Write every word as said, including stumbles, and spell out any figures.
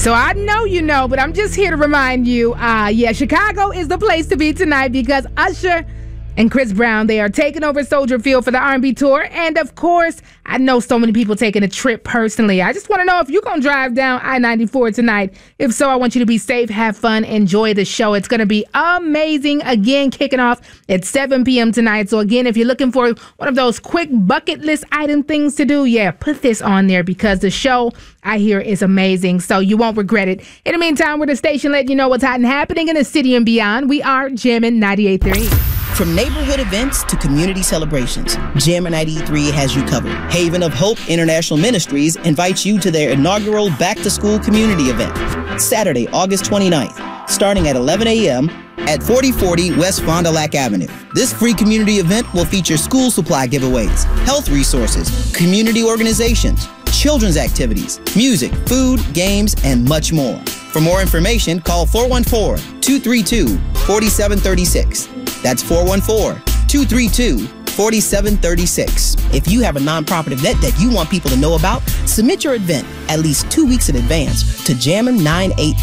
So I know you know, but I'm just here to remind you, uh, yeah, Chicago is the place to be tonight because Usher and Chris Brown, they are taking over Soldier Field for the R and B tour. And, of course, I know so many people taking a trip personally. I just want to know if you're going to drive down I ninety-four tonight. If so, I want you to be safe, have fun, enjoy the show. It's going to be amazing. Again, kicking off at seven p.m. tonight. So, again, if you're looking for one of those quick bucket list item things to do, yeah, put this on there because the show, I hear, is amazing. So you won't regret it. In the meantime, we're the station letting you know what's hot and happening in the city and beyond. We are Jammin' ninety-eight point three. From neighborhood events to community celebrations, Jammin' ninety-eight point three has you covered. Haven of Hope International Ministries invites you to their inaugural back-to-school community event, Saturday, August twenty-ninth, starting at eleven a.m. at forty forty West Fond du Lac Avenue. This free community event will feature school supply giveaways, health resources, community organizations, children's activities, music, food, games, and much more. For more information, call four one four, two three two, four seven three six. That's four one four, two three two, four seven three six. If you have a nonprofit event that you want people to know about, submit your event at least two weeks in advance to Jammin' nine eight